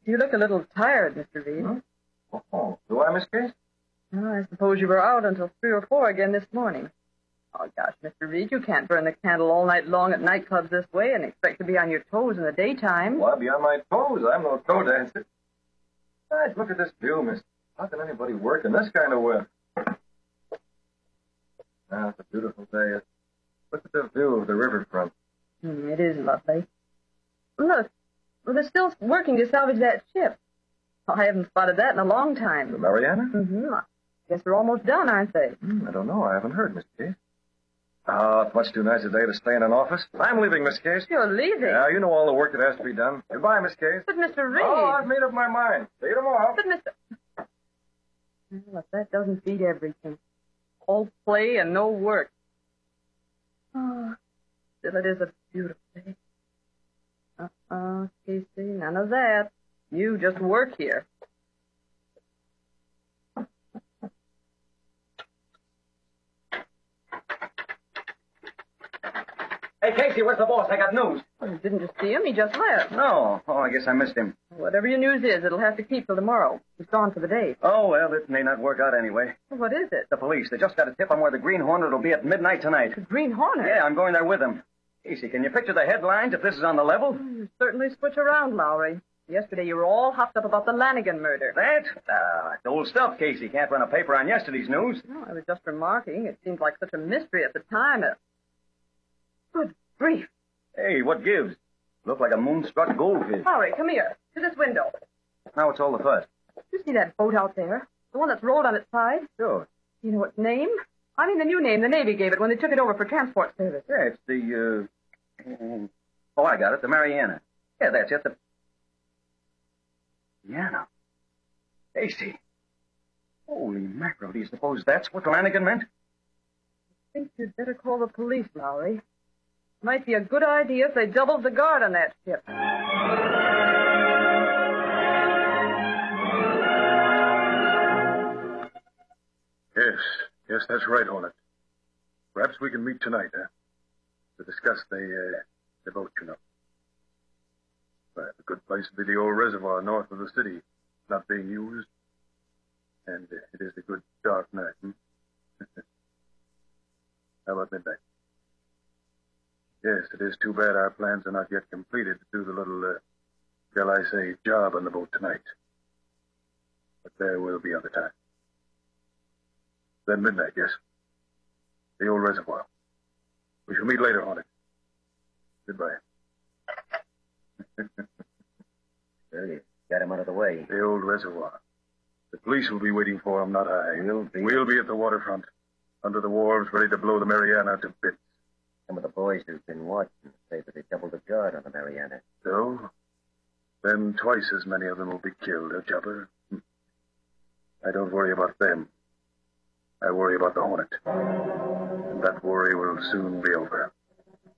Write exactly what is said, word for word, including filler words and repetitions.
You look a little tired, Mister Reed. Hmm? Oh, do I, Miss Case? Oh, I suppose you were out until three or four again this morning. Oh, gosh, Mister Reed, you can't burn the candle all night long at nightclubs this way and expect to be on your toes in the daytime. Well, I'll be on my toes. I'm no toe dancer. Besides, look at this view, miss. How can anybody work in this kind of weather? Ah, it's a beautiful day. Look at the view of the riverfront. Mm, it is lovely. Look, well, they're still working to salvage that ship. Oh, I haven't spotted that in a long time. The Mariana? Mm-hmm. I guess they're almost done, aren't they? Mm, I don't know. I haven't heard, Miss Case. Oh, it's much too nice a day to stay in an office. I'm leaving, Miss Case. You're leaving? Yeah, you know all the work that has to be done. Goodbye, Miss Case. But, Mister Reed... Oh, I've made up my mind. See you tomorrow. But, Mister Well, if that doesn't beat everything. All play and no work. Oh, still it is a beautiful day. Uh-uh, Casey, none of that. You just work here. Hey, Casey, where's the boss? I got news. Well, you didn't just see him, he just left. No. Oh, I guess I missed him. Whatever your news is, it'll have to keep till tomorrow. He's gone for the day. Oh, well, it may not work out anyway. Well, what is it? The police. They just got a tip on where the Green Hornet will be at midnight tonight. The Green Hornet? Yeah, I'm going there with them. Casey, can you picture the headlines if this is on the level? You certainly switch around, Lowry. Yesterday you were all hopped up about the Lanigan murder. That? Ah, it's old stuff, Casey. Can't run a paper on yesterday's news. No, I was just remarking. It seemed like such a mystery at the time. Uh... Good grief. Hey, what gives? Look like a moonstruck goldfish. Lowry, come here. To this window. Now it's all the fuss. You see that boat out there? The one that's rolled on its side? Sure. You know its name? I mean the new name the Navy gave it when they took it over for transport service. Yeah, it's the, uh... Oh, I got it. The Mariana. Yeah, that's it. The... Mariana. Casey. Holy mackerel. Do you suppose that's what Lanigan meant? I think you'd better call the police, Lowry. Might be a good idea if they doubled the guard on that ship. Yes, yes, that's right, Hornet. Perhaps we can meet tonight, huh? To discuss the, uh, the boat, you know. Well, a good place would be the old reservoir north of the city, not being used. And uh, it is a good dark night, hmm? How about midnight? Yes, it is too bad our plans are not yet completed to do the little, uh, shall I say, job on the boat tonight. But there will be other time. Then midnight, yes. The old reservoir. We shall meet later, Hornet. Goodbye. Well, you got him out of the way. The old reservoir. The police will be waiting for him, not I. We'll be. We'll be at the waterfront, under the wharves, ready to blow the Mariana to bits. Some of the boys who've been watching say that they doubled the guard on the Mariana. So? Then twice as many of them will be killed, huh, Chopper? I don't worry about them. I worry about the Hornet. And that worry will soon be over.